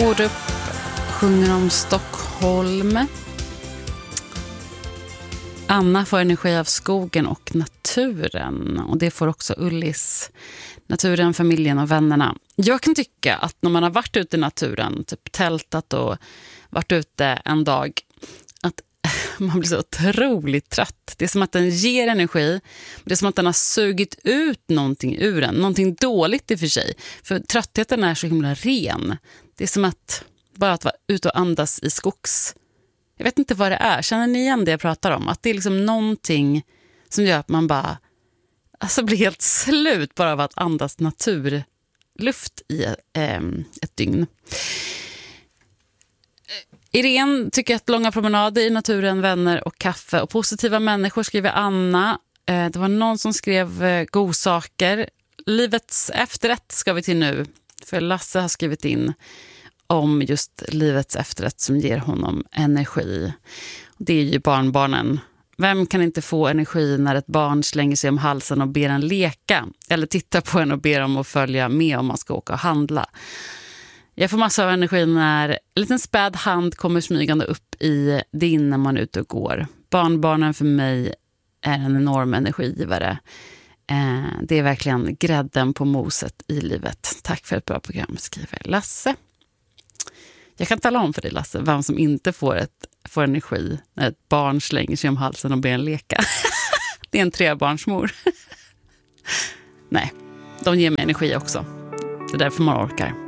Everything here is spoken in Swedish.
Orup sjunger om Stockholm. Anna får energi av skogen och naturen. Och det får också Ullis. Naturen, familjen och vännerna. Jag kan tycka att när man har varit ute i naturen, typ tältat och varit ute en dag, att man blir så otroligt trött. Det är som att den ger energi. Det är som att den har sugit ut någonting ur en. Någonting dåligt i och för sig. För tröttheten är så himla ren. Det är som att bara att vara ute och andas i skogs. Jag vet inte vad det är. Känner ni igen det jag pratar om? Att det är liksom någonting som gör att man bara blir helt slut bara av att andas naturluft i ett dygn. Irene tycker att långa promenader i naturen, vänner och kaffe och positiva människor, skriver Anna. Det var någon som skrev godsaker. Livets efterrätt ska vi till nu. För Lasse har skrivit in om just livets efterrätt som ger honom energi. Det är ju barnbarnen. Vem kan inte få energi när ett barn slänger sig om halsen och ber en leka? Eller tittar på en och ber om att följa med om man ska åka och handla. Jag får massor av energi när en liten späd hand kommer smygande upp i din när man är ute och går. Barnbarnen för mig är en enorm energigivare. Det är verkligen grädden på moset i livet. Tack för ett bra program, skriver Lasse. Jag kan tala om för dig, Lasse, vem som inte får energi när ett barn slänger sig om halsen och ber en leka. Det är en 3-barnsmor. Nej, de ger mig energi också. Det är därför man orkar.